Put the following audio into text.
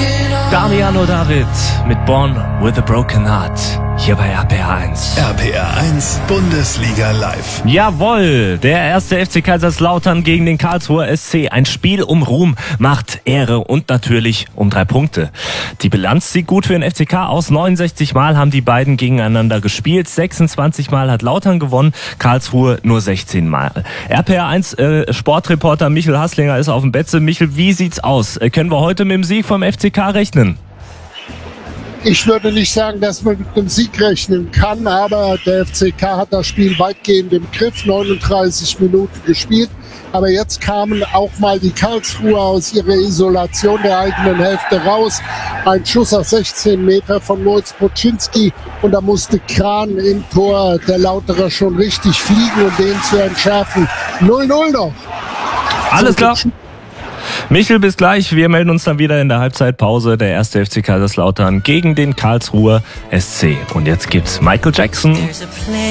Damiano David mit Born with a Broken Heart. Hier bei RPR 1. RPR 1 Bundesliga live. Jawohl, der erste FC Kaiserslautern gegen den Karlsruher SC. Ein Spiel um Ruhm, Macht, Ehre und natürlich um 3 Punkte. Die Bilanz sieht gut für den FCK aus. 69 Mal haben die beiden gegeneinander gespielt. 26 Mal hat Lautern gewonnen, Karlsruhe nur 16 Mal. RPR 1 Sportreporter Michel Hasslinger ist auf dem Betze. Michel, wie sieht's aus? Können wir heute mit dem Sieg vom FCK rechnen? Ich würde nicht sagen, dass man mit einem Sieg rechnen kann, aber der FCK hat das Spiel weitgehend im Griff, 39 Minuten gespielt. Aber jetzt kamen auch mal die Karlsruher aus ihrer Isolation der eigenen Hälfte raus. Ein Schuss auf 16 Meter von Moritz Boczynski und da musste Kran im Tor der Lauterer schon richtig fliegen, um den zu entschärfen. 0-0 noch. Alles klar. Michel, bis gleich. Wir melden uns dann wieder in der Halbzeitpause. Der erste FC Kaiserslautern gegen den Karlsruher SC. Und jetzt gibt's Michael Jackson.